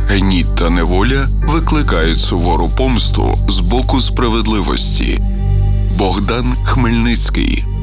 Гніт та неволя викликають сувору помсту з боку справедливості. Богдан Хмельницький.